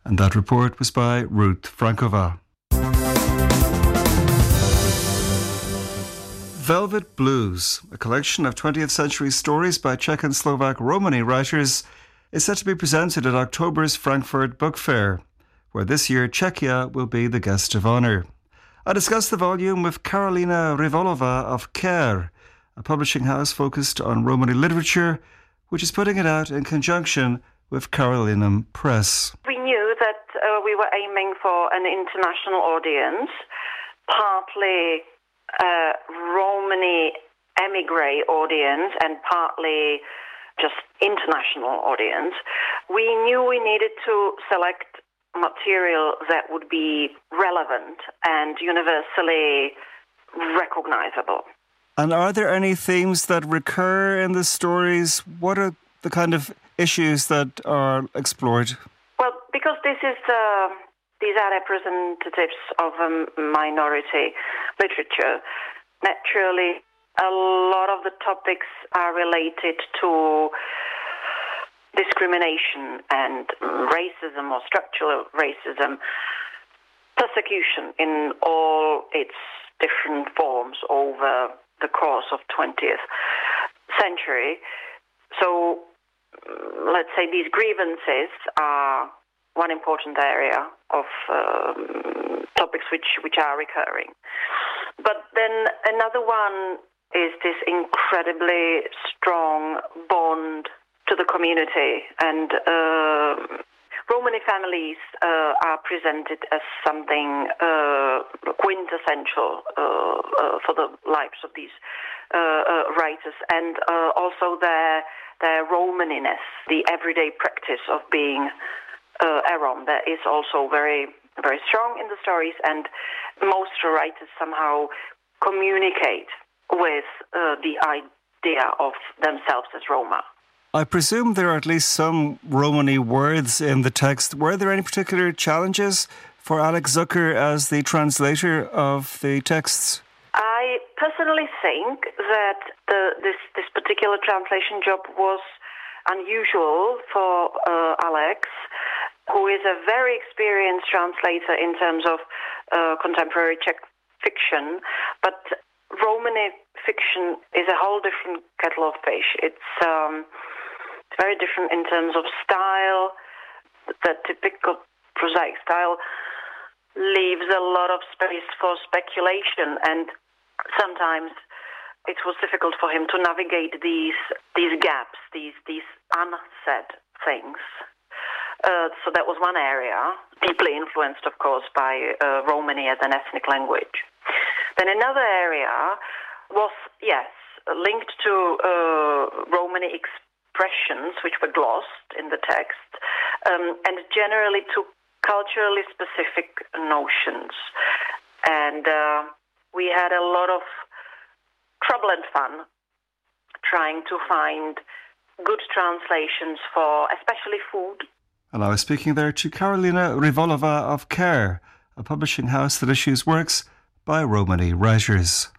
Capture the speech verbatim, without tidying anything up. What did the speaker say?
And that report was by Ruth Frankova. Velvet Blues, a collection of twentieth century stories by Czech and Slovak Romani writers, is set to be presented at October's Frankfurt Book Fair, where this year Czechia will be the guest of honour. I discussed the volume with Karolina Rivolova of Care, a publishing house focused on Romani literature, which is putting it out in conjunction with Carolinum Press. We knew that uh, we were aiming for an international audience, partly a Romani emigre audience and partly just international audience. We knew we needed to select material that would be relevant and universally recognizable. And are there any themes that recur in the stories? What are the kind of issues that are explored? Well, because this is uh, these are representatives of a minority literature, naturally a lot of the topics are related to discrimination and racism or structural racism, persecution in all its different forms over the course of twentieth century. So let's say these grievances are one important area of um, topics which, which are recurring. But then another one is this incredibly strong bond to the community, and uh, Romani families uh, are presented as something uh, quintessential uh, uh, for the lives of these uh, uh, writers, and uh, also their their Romaniness, the everyday practice of being uh, a Rom, that is also very very strong in the stories, and most writers somehow communicate with uh, the idea of themselves as Roma. I presume there are at least some Romani words in the text. Were there any particular challenges for Alex Zucker as the translator of the texts? I personally think that the, this, this particular translation job was unusual for uh, Alex, who is a very experienced translator in terms of uh, contemporary Czech fiction, but Romani fiction is a whole different kettle of fish. It's um, it's very different in terms of style. The typical prosaic style leaves a lot of space for speculation, and sometimes it was difficult for him to navigate these these gaps, these these unsaid things. Uh, so that was one area, deeply influenced, of course, by uh, Romani as an ethnic language. Then another area was, yes, linked to uh, Romani expressions which were glossed in the text, um, and generally to culturally specific notions. And uh, we had a lot of trouble and fun trying to find good translations for especially food. And I was speaking there to Karolina Rivolova of Care, a publishing house that issues works by Romani writers.